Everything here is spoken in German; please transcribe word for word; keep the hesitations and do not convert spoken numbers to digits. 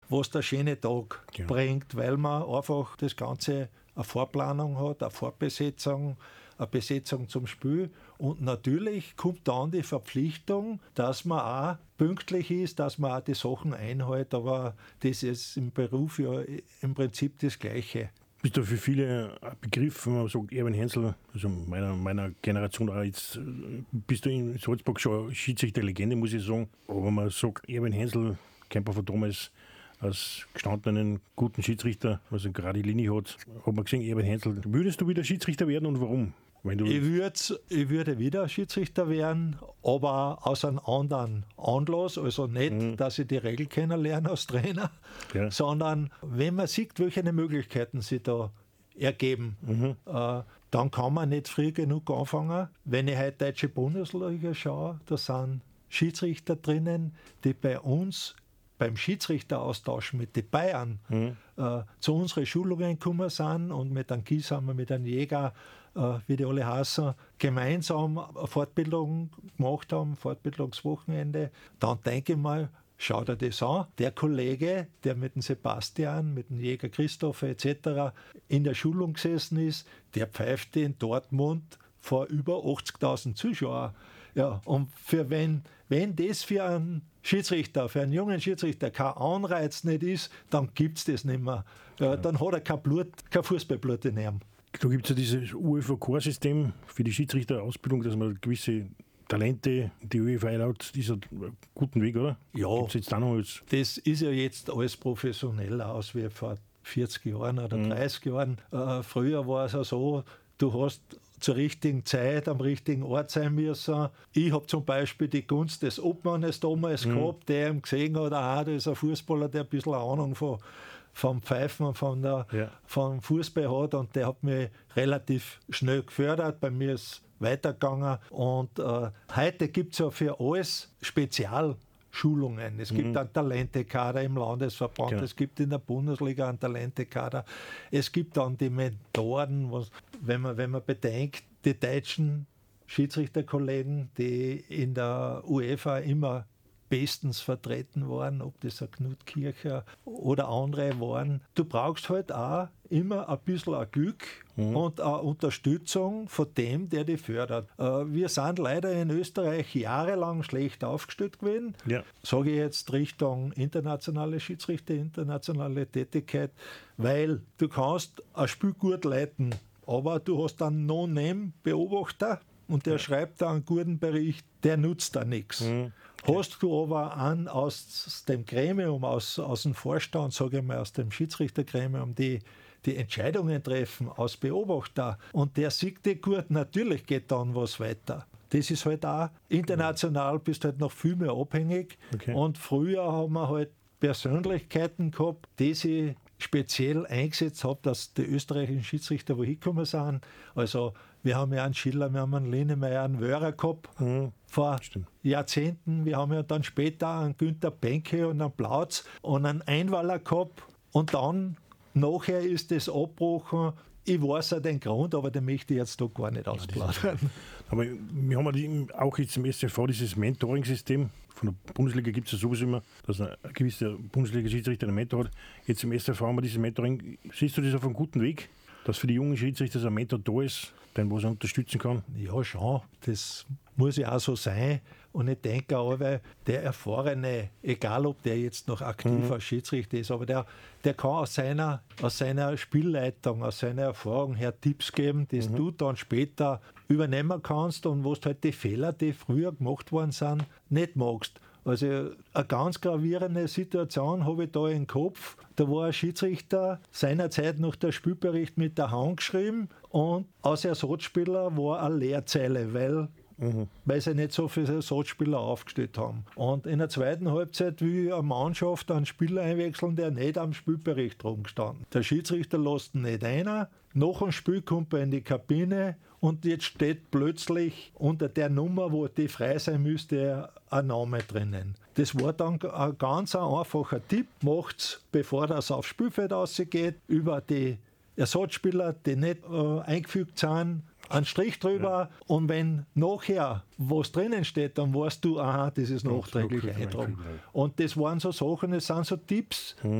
was der schöne Tag Ja. bringt, weil man einfach das Ganze eine Vorplanung hat, eine Vorbesetzung, eine Besetzung zum Spiel. Und natürlich kommt dann die Verpflichtung, dass man auch pünktlich ist, dass man auch die Sachen einhält, aber das ist im Beruf ja im Prinzip das Gleiche. Bist du für viele ein Begriff, wenn man sagt, Erwin Hensel, also meiner, meiner Generation auch jetzt, äh, bist du in Salzburg schon Schiedsrichter-Legende, muss ich sagen. Aber wenn man sagt, Erwin Hensel, Kämpfer von damals, als gestandenen guten Schiedsrichter, was eine gerade Linie hat, hat man gesehen, Erwin Hensel. Würdest du wieder Schiedsrichter werden und warum? Wenn du Ich, würd, ich würde wieder Schiedsrichter werden, aber aus einem anderen Anlass. Also nicht, Mhm. dass ich die Regel kennenlerne als Trainer, Ja. sondern wenn man sieht, welche Möglichkeiten sich da ergeben, Mhm. äh, dann kann man nicht früh genug anfangen. Wenn ich heute deutsche Bundesliga schaue, da sind Schiedsrichter drinnen, die bei uns beim Schiedsrichteraustausch mit den Bayern Mhm. äh, zu unseren Schulungen gekommen sind und mit einem Kies haben wir mit einem Jäger, äh, wie die alle heißen, gemeinsam eine Fortbildung gemacht haben, Fortbildungswochenende. Dann denke ich mal, schau dir das an. Der Kollege, der mit dem Sebastian, mit dem Jäger Christopher et cetera in der Schulung gesessen ist, der pfeift in Dortmund vor über achtzigtausend Zuschauern. Ja, und für wenn, wenn das für einen Schiedsrichter, für einen jungen Schiedsrichter kein Anreiz nicht ist, dann gibt es das nicht mehr. Ja, dann hat er kein Blut, kein Fußballblut in ihm. Da gibt es ja dieses UEFA-Core-System für die Schiedsrichterausbildung, dass man gewisse Talente, die UEFA einlaut, ist ein guten Weg, oder? Ja. Gibt's jetzt auch noch jetzt? Das ist ja jetzt alles professioneller aus wie vor vierzig Jahren oder Mhm. dreißig Jahren. Äh, früher war es ja so, du hast zur richtigen Zeit am richtigen Ort sein müssen. Ich habe zum Beispiel die Gunst des Obmannes damals Mhm. gehabt, der ihm gesehen hat, aha, das ist ein Fußballer, der ein bisschen Ahnung von, vom Pfeifen und von der, Ja. vom Fußball hat, und der hat mich relativ schnell gefördert. Bei mir ist weitergegangen. Und äh, heute gibt es ja für alles Spezialschulungen. Es gibt Mhm. einen Talentekader im Landesverband, Ja. es gibt in der Bundesliga einen Talentekader, es gibt dann die Mentoren, was, wenn, man, wenn man bedenkt, die deutschen Schiedsrichterkollegen, die in der UEFA immer bestens vertreten waren, ob das ein Knut Kircher oder andere waren. Du brauchst halt auch immer ein bisschen ein Glück Mhm. und eine Unterstützung von dem, der dich fördert. Äh, Wir sind leider in Österreich jahrelang schlecht aufgestellt gewesen. Ja. Sage ich jetzt Richtung internationale Schiedsrichter, internationale Tätigkeit, weil du kannst ein Spiel gut leiten, aber du hast einen No-Name-Beobachter und der schreibt da einen guten Bericht, der nutzt da nichts. Mhm. Hast du aber einen aus dem Gremium, aus, aus dem Vorstand, sage ich mal, aus dem Schiedsrichtergremium, die die Entscheidungen treffen, als Beobachter, und der sieht die gut, natürlich geht dann was weiter. Das ist halt auch, international bist du halt noch viel mehr abhängig. Okay. Und früher haben wir halt Persönlichkeiten gehabt, die sich speziell eingesetzt haben, dass die österreichischen Schiedsrichter wo hingekommen sind. Also wir haben ja einen Schiller, wir haben einen Linemeyer, einen Wörer gehabt Mhm. vor Stimmt. Jahrzehnten. Wir haben ja dann später einen Günther Benke und einen Plautz und einen Einwaller gehabt. Und dann, nachher ist das abgebrochen. Ich weiß auch den Grund, aber den möchte ich jetzt da gar nicht ausplaudern. Aber wir haben ja die- auch jetzt im S C V dieses Mentoring-System. Von der Bundesliga gibt es ja sowieso immer, dass ein gewisser Bundesliga-Schiedsrichter einen Mentor hat. Jetzt im S C V haben wir dieses Mentoring. Siehst du das auf einem guten Weg, dass für die jungen Schiedsrichter so ein Mentor da ist, den was er unterstützen kann? Ja, schon. Das muss ja auch so sein. Und ich denke auch, weil der Erfahrene, egal ob der jetzt noch aktiver Mhm. Schiedsrichter ist, aber der, der kann aus seiner, aus seiner Spielleitung, aus seiner Erfahrung her Tipps geben, die Mhm. du dann später übernehmen kannst und wo du halt die Fehler, die früher gemacht worden sind, nicht magst. Also eine ganz gravierende Situation habe ich da im Kopf. Da war ein Schiedsrichter seinerzeit noch der Spielbericht mit der Hand geschrieben und als Ersatzspieler war eine Leerzeile, weil, Mhm. weil sie nicht so viele Ersatzspieler aufgestellt haben. Und in der zweiten Halbzeit will eine Mannschaft einen Spieler einwechseln, der nicht am Spielbericht rumgestanden. Der Schiedsrichter lässt ihn nicht ein. Nach dem Spiel kommt er in die Kabine und jetzt steht plötzlich unter der Nummer, wo die frei sein müsste, ein Name drinnen. Das war dann ein ganz einfacher Tipp. Macht's, bevor das aufs Spielfeld rausgeht, über die Ersatzspieler, die nicht äh, eingefügt sind, einen Strich drüber. Und wenn nachher was drinnen steht, dann weißt du, aha, das ist nachträglich nachträglich eintragen. eingefügt, ja. Und das waren so Sachen, das sind so Tipps,